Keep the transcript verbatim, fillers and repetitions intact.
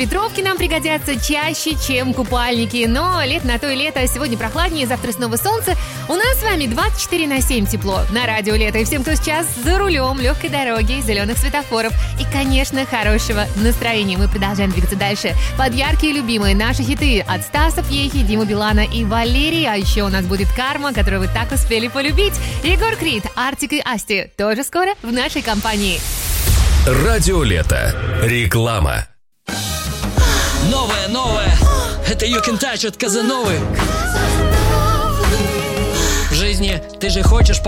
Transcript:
ветровки нам пригодятся чаще, чем купальники. Но лето на то и лето. Сегодня прохладнее, завтра снова солнце. У нас с вами двадцать четыре на семь тепло. На радио Лето. И всем, кто сейчас за рулем, легкой дороги, зеленых светофоров. И, конечно, хорошего настроения. Мы продолжаем двигаться дальше. Под яркие любимые наши хиты от Стаса Пьехи, Димы Билана и Валерии. А еще у нас будет «Карма», которую вы так успели полюбить. Егор Крид, Артик и Асти. Тоже скоро в нашей компании. Радио Лето. Реклама. Новое, новое. Это You Can Touch от Казановы. В жизни ты же хочешь